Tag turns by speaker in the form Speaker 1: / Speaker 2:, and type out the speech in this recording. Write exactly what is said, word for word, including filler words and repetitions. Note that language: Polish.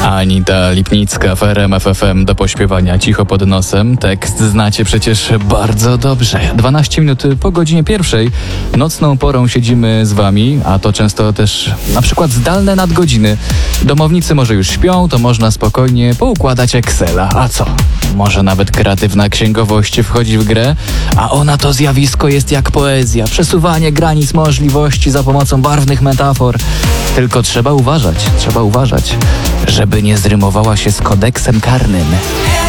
Speaker 1: Anita Lipnicka w R M F F M do pośpiewania cicho pod nosem. Tekst znacie przecież bardzo dobrze. dwanaście minut po godzinie pierwszej. Nocną porą siedzimy z wami, a to często też na przykład zdalne nadgodziny. Domownicy może już śpią, to można spokojnie poukładać Excela. A co? Może nawet kreatywna księgowość wchodzi w grę, a ona to zjawisko jest jak poezja. Przesuwanie granic możliwości za pomocą barwnych metafor. Tylko trzeba uważać, trzeba uważać, żeby nie zrymowała się z kodeksem karnym.